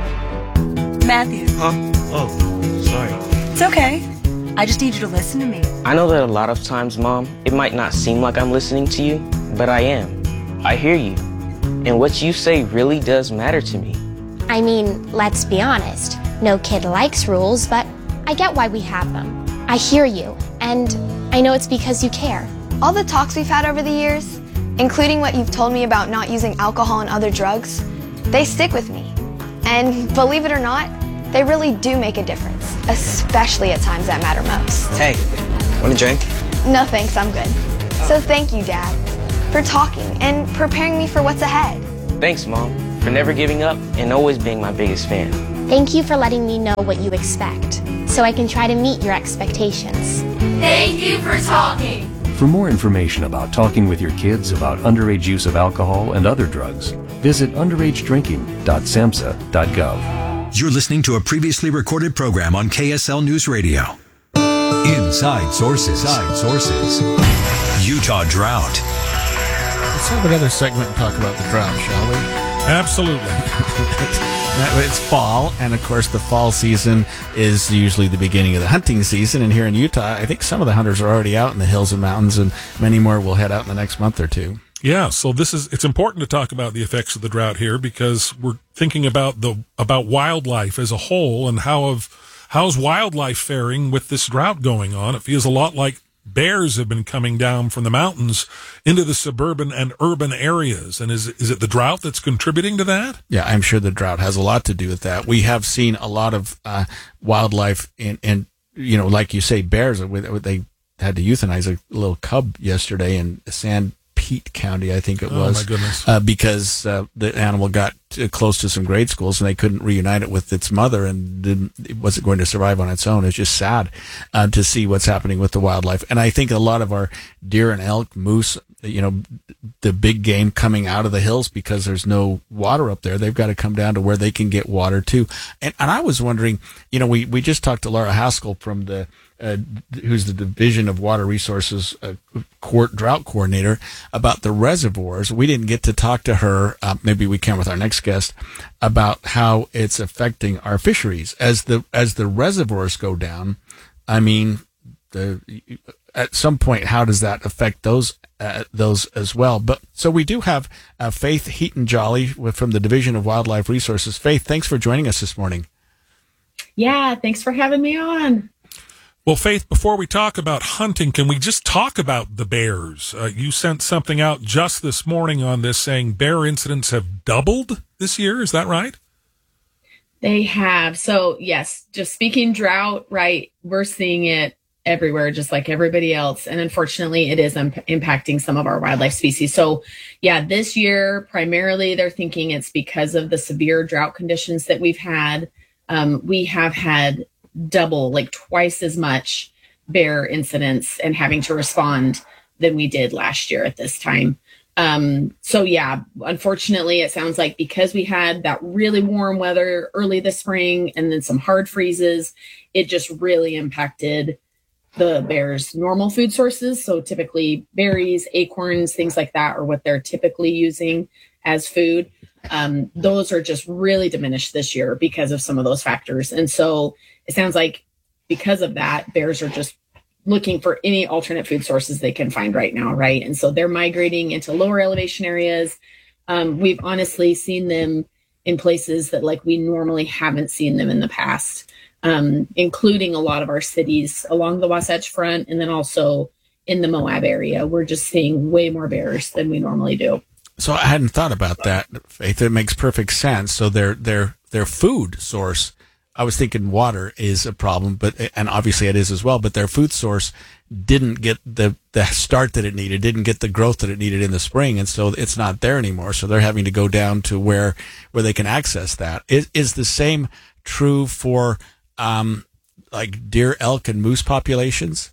Matthew. Huh? Oh, sorry. It's okay. I just need you to listen to me. I know that a lot of times, Mom, it might not seem like I'm listening to you, but I am. I hear you. And what you say really does matter to me. I mean, let's be honest. No kid likes rules, but I get why we have them. I hear you, and I know it's because you care. All the talks we've had over the years, including what you've told me about not using alcohol and other drugs, they stick with me. And believe it or not, they really do make a difference, especially at times that matter most. Hey, want a drink? No thanks, I'm good. So thank you, Dad, for talking and preparing me for what's ahead. Thanks, Mom, for never giving up and always being my biggest fan. Thank you for letting me know what you expect, so I can try to meet your expectations. Thank you for talking. For more information about talking with your kids about underage use of alcohol and other drugs, visit underage drinking dot samhsa dot gov. You're listening to a previously recorded program on K S L News Radio. Inside Sources. Inside Sources. Utah drought. Let's have another segment and talk about the drought, shall we? Absolutely. It's fall, and of course the fall season is usually the beginning of the hunting season, and here in Utah, I think some of the hunters are already out in the hills and mountains, and many more will head out in the next month or two. Yeah, so this is it's important to talk about the effects of the drought here because we're thinking about the about wildlife as a whole and how of how's wildlife faring with this drought going on. It feels a lot like bears have been coming down from the mountains into the suburban and urban areas. And is is it the drought that's contributing to that? Yeah, I'm sure the drought has a lot to do with that. We have seen a lot of uh, wildlife in, in, you know, like you say, bears. They had to euthanize a little cub yesterday in San Pete County, I think it was. Oh, my goodness. Uh, because uh, the animal got to, close to some grade schools and they couldn't reunite it with its mother and didn't, it wasn't going to survive on its own. It's just sad uh, to see what's happening with the wildlife. And I think a lot of our deer and elk, moose, you know, the big game coming out of the hills because there's no water up there. They've got to come down to where they can get water too. And, and I was wondering, you know, we, we just talked to Laura Haskell from the Uh, who's the Division of Water Resources uh, court drought coordinator, about the reservoirs. We didn't get to talk to her. Uh, maybe we can with our next guest about how it's affecting our fisheries as the as the reservoirs go down. I mean, the at some point, how does that affect those uh, those as well? But so we do have uh, Faith Heaton Jolly from the Division of Wildlife Resources. Faith, thanks for joining us this morning. Yeah, thanks for having me on. Well, Faith, before we talk about hunting, can we just talk about the bears? Uh, you sent something out just this morning on this saying bear incidents have doubled this year. Is that right? They have. So, yes, just speaking drought, right, we're seeing it everywhere, just like everybody else. And unfortunately, it is imp- impacting some of our wildlife species. So, yeah, this year, primarily, they're thinking it's because of the severe drought conditions that we've had. Um, we have had double, like twice as much bear incidents and having to respond than we did last year at this time. Um, so yeah, unfortunately, it sounds like because we had that really warm weather early this spring and then some hard freezes, it just really impacted the bears' normal food sources. So typically berries, acorns, things like that are what they're typically using as food. Um, those are just really diminished this year because of some of those factors. And so it sounds like because of that, bears are just looking for any alternate food sources they can find right now, right? And so they're migrating into lower elevation areas. Um, we've honestly seen them in places that like we normally haven't seen them in the past, um, including a lot of our cities along the Wasatch Front and then also in the Moab area. We're just seeing way more bears than we normally do. So I hadn't thought about that, Faith. It makes perfect sense. So their their their food source, I was thinking water is a problem, but and obviously it is as well. But their food source didn't get the the start that it needed, didn't get the growth that it needed in the spring, and so it's not there anymore. So they're having to go down to where where they can access that. Is is the same true for um like deer, elk, and moose populations?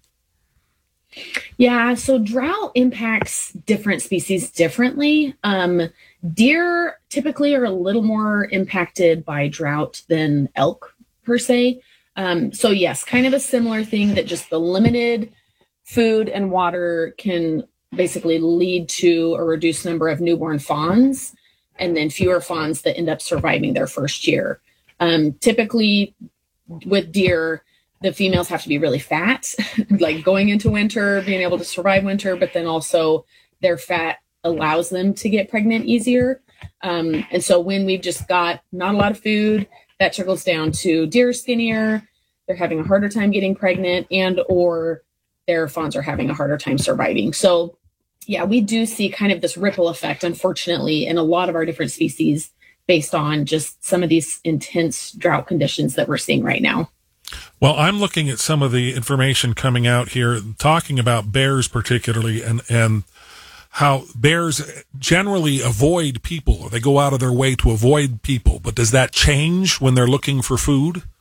Yeah, so drought impacts different species differently. Um, deer typically are a little more impacted by drought than elk, per se. Um, so yes, kind of a similar thing, that just the limited food and water can basically lead to a reduced number of newborn fawns, and then fewer fawns that end up surviving their first year. Um, typically with deer, the females have to be really fat, like going into winter, being able to survive winter, but then also their fat allows them to get pregnant easier. Um, and so when we've just got not a lot of food, that trickles down to deer skinnier, they're having a harder time getting pregnant, and or their fawns are having a harder time surviving. So yeah, we do see kind of this ripple effect, unfortunately, in a lot of our different species based on just some of these intense drought conditions that we're seeing right now. Well, I'm looking at some of the information coming out here, talking about bears particularly, and, and how bears generally avoid people, or they go out of their way to avoid people. But does that change when they're looking for food?